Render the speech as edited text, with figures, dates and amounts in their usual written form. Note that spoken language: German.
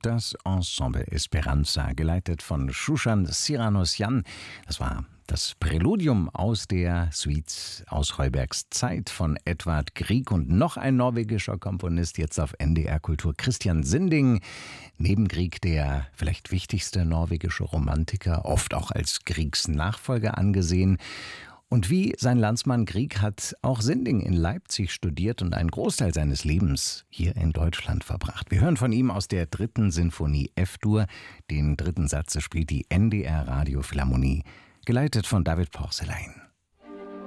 das Ensemble Esperanza, geleitet von Shushan Cyranosian. Das war das Präludium aus der Suite aus Heubergs Zeit von Edvard Grieg und noch ein norwegischer Komponist, jetzt auf NDR Kultur, Christian Sinding. Neben Grieg der vielleicht wichtigste norwegische Romantiker, oft auch als Griegs Nachfolger angesehen. Und wie sein Landsmann Grieg hat auch Sinding in Leipzig studiert und einen Großteil seines Lebens hier in Deutschland verbracht. Wir hören von ihm aus der 3. Sinfonie F-Dur. Den 3. Satz spielt die NDR Radiophilharmonie, geleitet von David Porcelain.